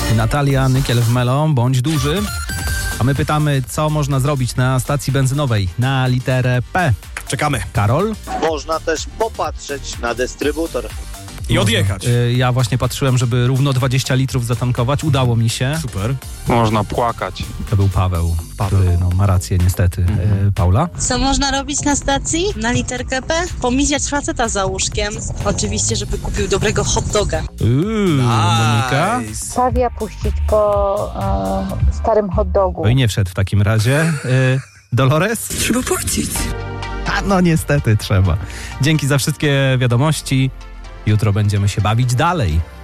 Natalia Nykiel w Melo, bądź duży. A my pytamy, co można zrobić na stacji benzynowej na literę P. Czekamy. Karol? Można też popatrzeć na dystrybutor. I odjechać. Ja właśnie patrzyłem, żeby równo 20 litrów zatankować. Udało mi się. Super. Można płakać. To był Paweł, który ma rację niestety. Paula? Co można robić na stacji? Na literkę P? Pomijać faceta za łóżkiem. Oczywiście, żeby kupił dobrego hot doga. Monika? Pawia puścić po starym hot dogu. No i nie wszedł w takim razie. Dolores? Trzeba płacić. A no niestety trzeba. Dzięki za wszystkie wiadomości. Jutro będziemy się bawić dalej.